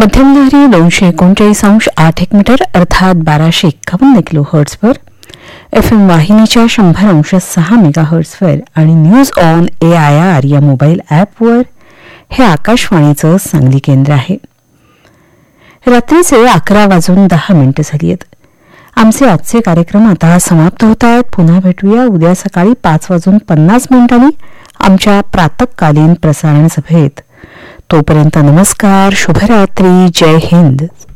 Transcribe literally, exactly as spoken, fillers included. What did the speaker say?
मध्यम लहरी दोनशे एकोणचाळीस अंश आठ एक मीटर अर्थात बाराशे एक्कावन्न किलो हर्ट्सवर, एफ एम वाहिनीच्या शंभर अंश सहा मेगा हर्ट्सवर आणि news on A I R या मोबाईल ॲपवर हे आकाशवाणीचं सांगली केंद्र आहे. रात्रीचे अकरा वाजून दहा मिनिटं झाली आहेत. आमचे आजचे कार्यक्रम आता समाप्त होत आहेत. पुन्हा भेटूया उद्या सकाळी पाच वाजून पन्नास मिनिटांनी आमच्या प्रातःकालीन प्रसारण सभेत. तोपर्यंत नमस्कार, शुभरात्री, जय हिंद.